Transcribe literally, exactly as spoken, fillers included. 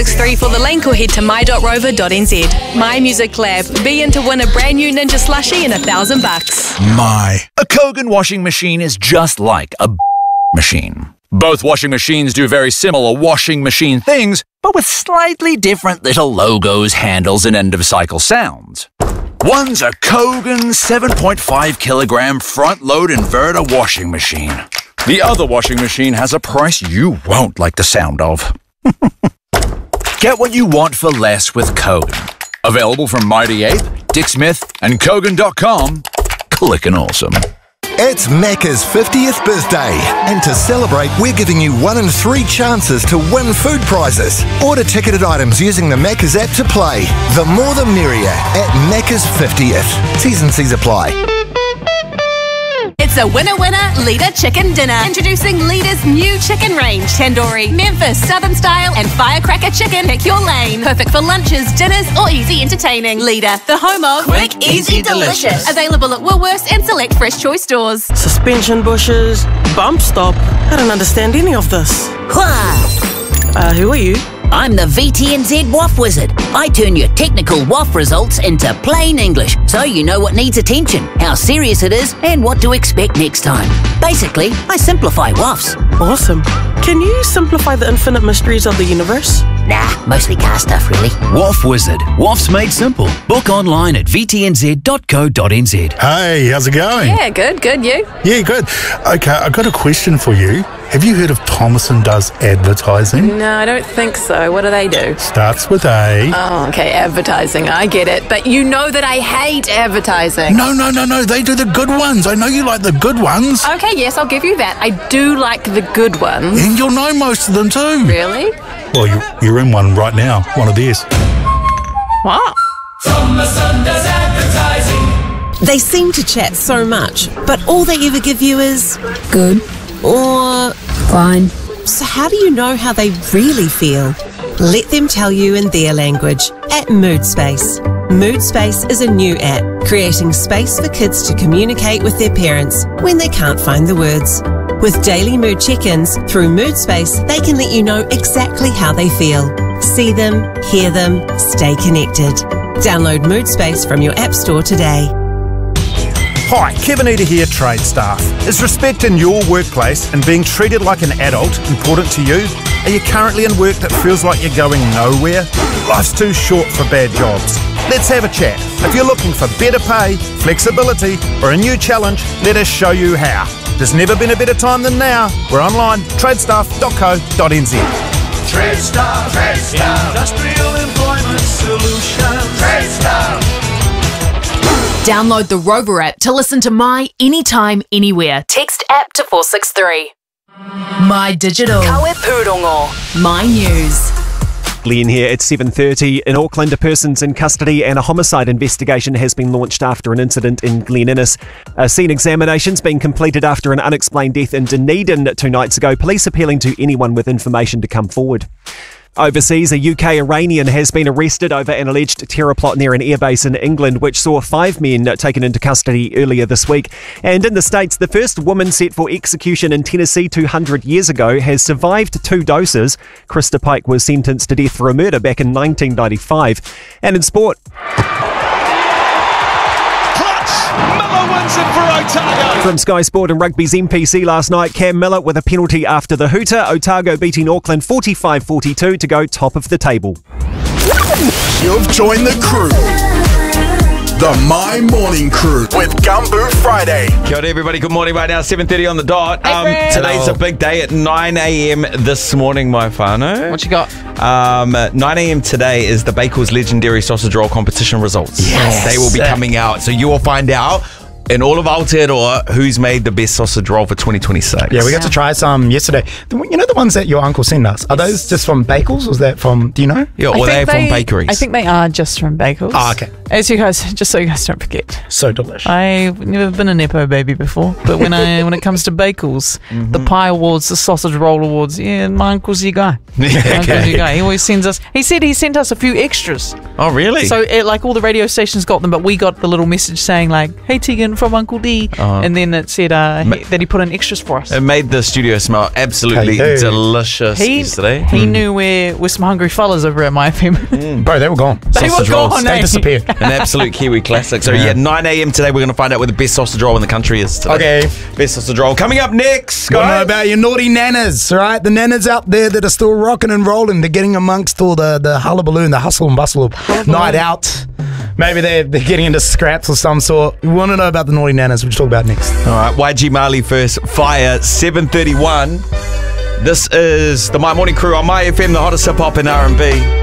three for the link or head to my dot rover dot n z. My Music Lab. Be in to win a brand new Ninja slushie and a thousand bucks. My. A Kogan washing machine is just like a machine. Both washing machines do very similar washing machine things, but with slightly different little logos, handles, and end-of-cycle sounds. One's a Kogan seven point five kilogram front-load inverter washing machine. The other washing machine has a price you won't like the sound of. Get what you want for less with Kogan. Available from Mighty Ape, Dick Smith, and Kogan dot com. Clickin' awesome. It's Macca's fiftieth birthday, and to celebrate, we're giving you one in three chances to win food prizes. Order ticketed items using the Macca's app to play. The more the merrier at Macca's fiftieth. T's and C's apply. It's a winner-winner Leader Chicken Dinner. Introducing Leader's new chicken range. Tandoori, Memphis, Southern Style, and Firecracker Chicken. Pick your lane. Perfect for lunches, dinners, or easy entertaining. Leader, the home of Quick, Easy, Delicious. Available at Woolworths and select Fresh Choice stores. Suspension bushes, bump stop. I don't understand any of this. Uh, who are you? I'm the V T N Z W A F Wizard. I turn your technical W A F results into plain English, so you know what needs attention, how serious it is, and what to expect next time. Basically, I simplify W A Fs. Awesome. Can you simplify the infinite mysteries of the universe? Nah, mostly car stuff, really. W A F Wizard. W A F's made simple. Book online at v t n z dot co dot n z. Hey, how's it going? Yeah, good, good, you? Yeah, good. Okay, I've got a question for you. Have you heard of Thomason Does Advertising? No, I don't think so. What do they do? Starts with A. Oh, okay, advertising. I get it. But you know that I hate advertising. No, no, no, no. They do the good ones. I know you like the good ones. Okay, yes, I'll give you that. I do like the good ones. And you'll know most of them too. Really? Well, you, you're in one right now. One of theirs. What? Thomason Does Advertising. They seem to chat so much, but all they ever give you is good or fine. So how do you know how they really feel? Let them tell you in their language at Moodspace. Moodspace is a new app creating space for kids to communicate with their parents when they can't find the words. With daily mood check-ins through Moodspace, they can let you know exactly how they feel. See them, hear them, stay connected. Download Moodspace from your app store today. Hi, Kevin Eder here, Trade Staff. Is respect in your workplace and being treated like an adult important to you? Are you currently in work that feels like you're going nowhere? Life's too short for bad jobs. Let's have a chat. If you're looking for better pay, flexibility, or a new challenge, let us show you how. There's never been a better time than now. We're online, tradestaff dot co dot n z. TradeStaff, TradeStaff, Industrial Employment Solutions. TradeStaff. Download the Rover app to listen to My Anytime, Anywhere. Text app to four six three. My Digital. Kawe Purongo. My News. Glenn here at seven thirty. In Auckland, a person's in custody and a homicide investigation has been launched after an incident in Glen Innes. A scene examination's been completed after an unexplained death in Dunedin two nights ago. Police appealing to anyone with information to come forward. Overseas, a U K Iranian has been arrested over an alleged terror plot near an airbase in England, which saw five men taken into custody earlier this week. And in the States, the first woman set for execution in Tennessee two hundred years ago has survived two doses. Krista Pike was sentenced to death for a murder back in nineteen ninety-five. And in sport... From Sky Sport and Rugby's N P C last night, Cam Miller with a penalty after the hooter. Otago beating Auckland forty-five forty-two to go top of the table. You've joined the crew. The My Morning Crew with Gumbo Friday. Kia ora everybody, good morning right now, seven thirty on the dot. Hey, um, Fred. today's a big day at nine a.m. this morning, my whānau. What you got? Um, nine a.m. today is the Bakers Legendary Sausage Roll competition results. Yes. They will be coming out, so you will find out in all of Aotearoa who's made the best sausage roll for twenty twenty-six. Yeah, we got to try some yesterday. The, you know the ones that your uncle sent us? Are those just from Bakers or is that from, do you know? Yeah, or they're from bakeries. I think they are just from Bakers. Oh, okay. As you guys, just so you guys don't forget. So delicious. I've never been a Nepo baby before, but when I when it comes to Bakers, Mm-hmm. the pie awards, the sausage roll awards, yeah, my uncle's your guy. My uncle's your guy. He always sends us, he said he sent us a few extras. Oh, really? So, it, like, all the radio stations got them, but we got the little message saying, like, hey, Tegan, from Uncle D, Uh-huh. and then it said uh, he, that he put in extras for us. It made the studio smell absolutely Hey, hey. delicious He, yesterday. he knew where, where some hungry fellas over at my F M. Bro, they were gone. They were Sausage rolls. gone, They eh? disappeared. An absolute Kiwi classic. So Yeah. yeah, nine a.m. today, we're going to find out where the best sausage roll in the country is today. Okay. Best sausage roll. Coming up next, Wanna know guys. about your naughty nanas, right? The nanas out there that are still rocking and rolling. They're getting amongst all the, the hullabaloo and the hustle and bustle of night out. Maybe they're, they're getting into scraps of some sort. We want to know about the naughty nanas, which we'll talk about next. All right, Y G Marley first. Fire, seven thirty-one. This is the My Morning Crew on My F M, the hottest hip-hop and R and B.